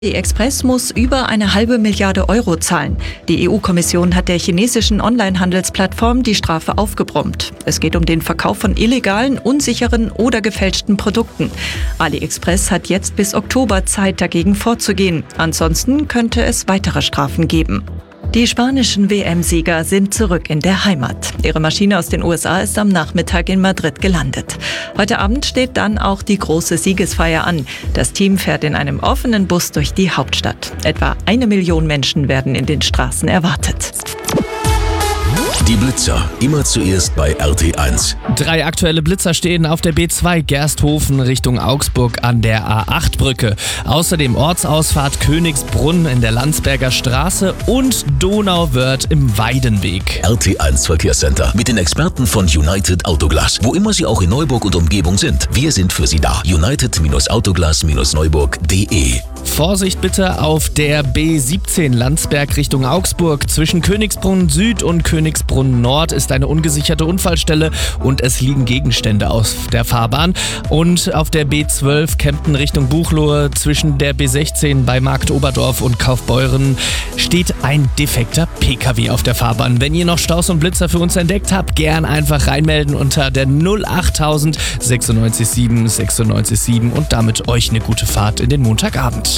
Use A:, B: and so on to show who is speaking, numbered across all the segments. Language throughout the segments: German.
A: AliExpress muss über 1,5 Milliarde Euro zahlen. Die EU-Kommission hat der chinesischen Onlinehandelsplattform die Strafe aufgebrummt. Es geht um den Verkauf von illegalen, unsicheren oder gefälschten Produkten. AliExpress hat jetzt bis Oktober Zeit, dagegen vorzugehen. Ansonsten könnte es weitere Strafen geben. Die spanischen WM-Sieger sind zurück in der Heimat. Ihre Maschine aus den USA ist am Nachmittag in Madrid gelandet. Heute Abend steht dann auch die große Siegesfeier an. Das Team fährt in einem offenen Bus durch die Hauptstadt. Etwa 1 Million Menschen werden in den Straßen erwartet.
B: Die Blitzer, immer zuerst bei RT1.
C: 3 aktuelle Blitzer stehen auf der B2 Gersthofen Richtung Augsburg an der A8-Brücke. Außerdem Ortsausfahrt Königsbrunn in der Landsberger Straße und Donauwörth im Weidenweg.
B: RT1 Verkehrscenter mit den Experten von United Autoglas. Wo immer Sie auch in Neuburg und Umgebung sind, wir sind für Sie da. United-Autoglas-Neuburg.de.
C: Vorsicht bitte auf der B17 Landsberg Richtung Augsburg. Zwischen Königsbrunn Süd und Königsbrunn Nord ist eine ungesicherte Unfallstelle und es liegen Gegenstände auf der Fahrbahn. Und auf der B12 Kempten Richtung Buchloe zwischen der B16 bei Markt Oberdorf und Kaufbeuren steht ein defekter PKW auf der Fahrbahn. Wenn ihr noch Staus und Blitzer für uns entdeckt habt, gern einfach reinmelden unter der 08000 96 7 96 7 und damit euch eine gute Fahrt in den Montagabend.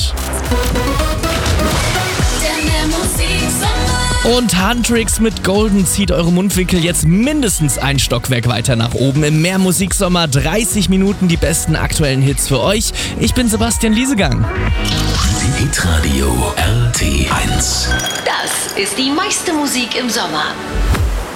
C: Und Huntrix mit Golden zieht eure Mundwinkel jetzt mindestens ein Stockwerk weiter nach oben. Im Mehrmusiksommer 30 Minuten die besten aktuellen Hits für euch. Ich bin Sebastian Liesegang.
B: Hitradio RT1.
D: Das ist die meiste Musik im Sommer.